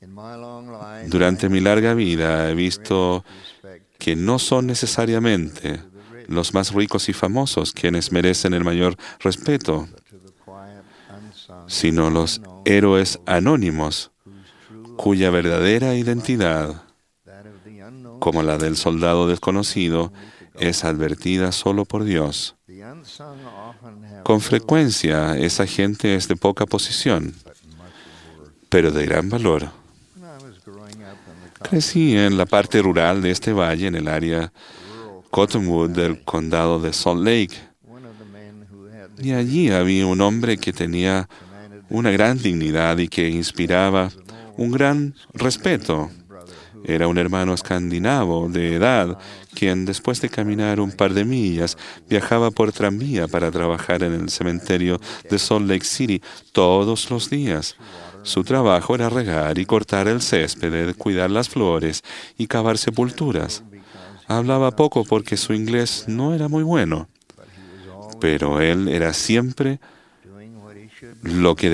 Durante mi larga vida he visto que no son necesariamente los más ricos y famosos quienes merecen el mayor respeto, sino los héroes anónimos cuya verdadera identidad, como la del soldado desconocido, es advertida solo por Dios. Con frecuencia, esa gente es de poca posición, pero de gran valor. Crecí en la parte rural de este valle, en el área Cottonwood del condado de Salt Lake, y allí había un hombre que tenía una gran dignidad y que inspiraba un gran respeto. Era un hermano escandinavo de edad, quien después de caminar un par de millas viajaba por tranvía para trabajar en el cementerio de Salt Lake City todos los días. Su trabajo era regar y cortar el césped, cuidar las flores y cavar sepulturas. Hablaba poco porque su inglés no era muy bueno, pero él era siempre lo que